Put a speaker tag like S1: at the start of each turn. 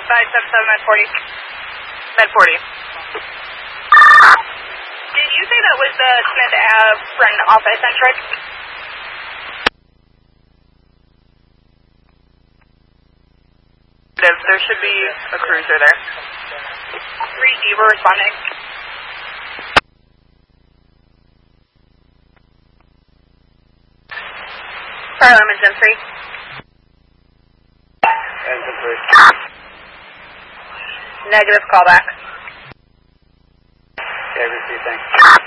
S1: 577 at 40. Med 40. Did you say that was the Smith Ave run office entrance? There should be a cruiser there. 3D, we're responding. Parliament, Engine 3.
S2: Engine 3.
S1: Negative callback.
S2: Okay, receive, thanks.